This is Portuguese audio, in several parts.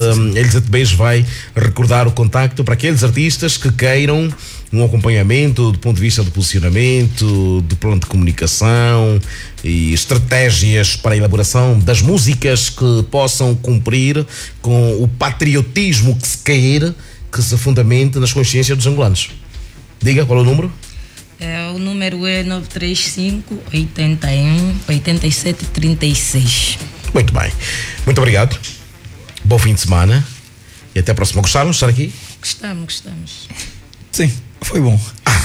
Elisete Bejo vai recordar o contacto para aqueles artistas que queiram um acompanhamento do ponto de vista do posicionamento, do plano de comunicação e estratégias para a elaboração das músicas que possam cumprir com o patriotismo que se queira, que se fundamente nas consciências dos angolanos. Diga, qual é o número? O número é 935 81 87 36. Muito bem. Muito obrigado. Bom fim de semana. E até a próxima. Gostaram de estar aqui? Gostamos. Sim, foi bom.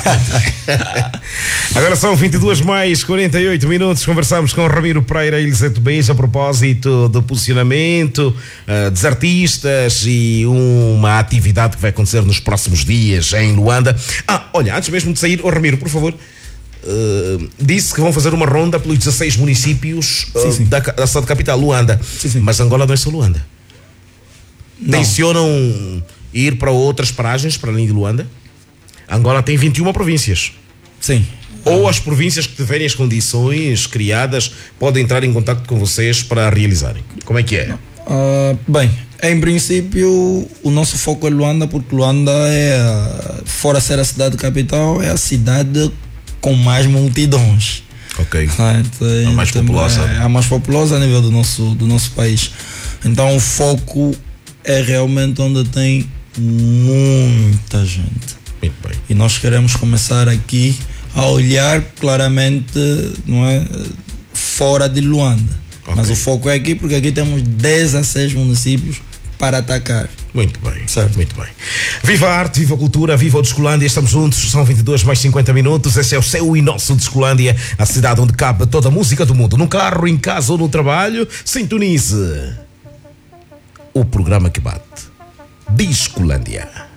Agora são 22:48 minutos. Conversamos com Ramiro Pereira e Elisete Bejo a propósito do posicionamento dos artistas e uma atividade que vai acontecer nos próximos dias em Luanda. Olha, antes mesmo de sair, Ramiro, por favor, disse que vão fazer uma ronda pelos 16 municípios da cidade capital, Luanda. Sim. Mas Angola não é só Luanda. Não. Tencionam ir para outras paragens para além de Luanda? Angola tem 21 províncias. Sim. Ou as províncias que tiverem as condições criadas podem entrar em contato com vocês para realizarem. Como é que é? Bem, em princípio o nosso foco é Luanda, porque Luanda é, fora ser a cidade capital, é a cidade com mais multidões. Ok. A mais populosa. É a mais populosa a nível do nosso país. Então o foco é realmente onde tem muita gente. Muito bem. E nós queremos começar aqui a olhar claramente, não é, fora de Luanda. Okay. Mas o foco é aqui, porque aqui temos 16 municípios para atacar. Muito bem, certo. Muito bem. Viva a arte, viva a cultura, viva o Descolândia. Estamos juntos, são 22:50 minutos. Esse é o seu e nosso Descolândia, a cidade onde cabe toda a música do mundo. No carro, em casa ou no trabalho, sintonize o programa que bate. Descolândia.